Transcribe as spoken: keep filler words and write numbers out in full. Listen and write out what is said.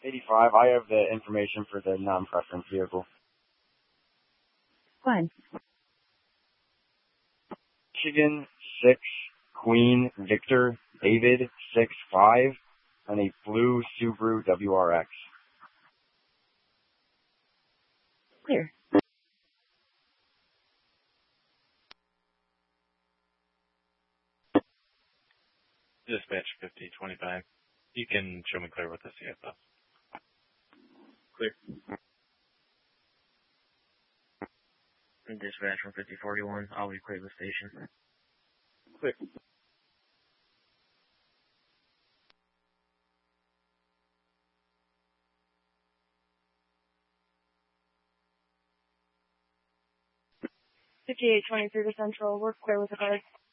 eighty-five. I have the information for the non-preference vehicle. Fine. Michigan six, Queen Victor David six five, and a blue Subaru W R X. Clear. Dispatch fifty twenty-five. You can show me clear with the C F S. Clear. Dispatch from fifty forty-one. I'll be clear the station. Clear. fifty-eight twenty-three to Central. We're clear with the card.